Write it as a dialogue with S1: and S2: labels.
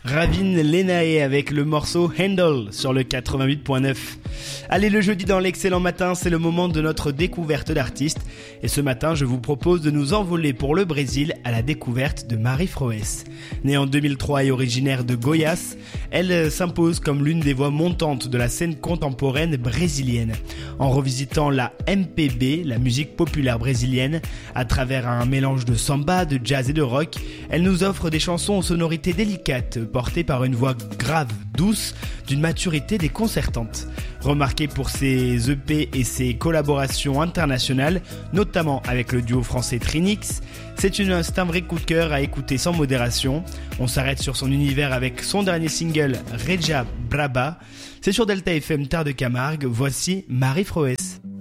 S1: Ravin Lenae avec le morceau Handle sur le 88.9. Allez, le jeudi dans l'excellent matin, c'est le moment de notre découverte d'artistes. Et ce matin, je vous propose de nous envoler pour le Brésil à la découverte de Mari Froes. Née en 2003 et originaire de Goiás, elle s'impose comme l'une des voix montantes de la scène contemporaine brésilienne. En revisitant la MPB, la musique populaire brésilienne, à travers un mélange de samba, de jazz et de rock, elle nous offre des chansons aux sonorités délicates, portées par une voix grave, douce, d'une maturité déconcertante. Remarquée pour ses EP et ses collaborations internationales, notamment avec le duo français Trinix, c'est un vrai coup de cœur à écouter sans modération. On s'arrête sur son univers avec son dernier single Reja Braba. C'est sur Delta FM Terre de Camargue, voici Mari Froes.